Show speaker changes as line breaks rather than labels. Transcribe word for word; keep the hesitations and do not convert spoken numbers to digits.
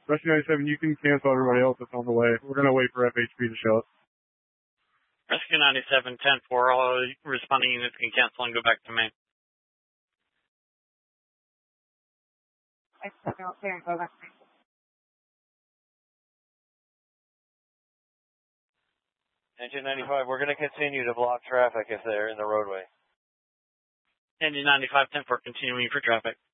Rescue ninety-seven, you can cancel everybody else that's on the way. We're going to wait for F H P to show up.
Rescue ninety-seven, ten four, all responding units can cancel and go back to main.
Engine ninety-five, we're going to continue to block traffic if they're in the roadway.
Engine ninety-five, ten four, continuing for traffic.